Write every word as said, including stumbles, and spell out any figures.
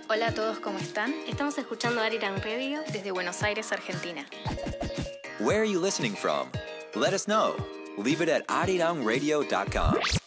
Hola a todos, ¿cómo están? Estamos escuchando Arirang Radio desde Buenos Aires, Argentina. Where are you listening from? Let us know. Leave it at arirang radio dot com.